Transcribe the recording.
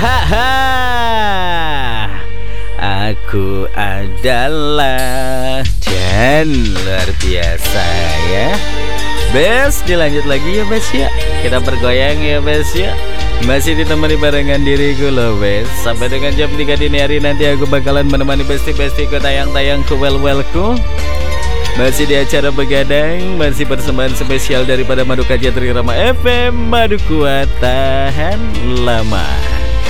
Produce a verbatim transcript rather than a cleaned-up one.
Haha, aku adalah dan luar biasa ya. Bes, dilanjut lagi ya Bes ya. Kita bergoyang ya Bes ya. Masih ditemani barengan diriku loh Bes. Sampai dengan jam tiga dini hari nanti aku bakalan menemani besti-bestiku tayang-tayang ke well-wellku. Masih di acara Begadang, masih persembahan spesial daripada Madu Kaja Trirama F M. Madu kuat tahan lama.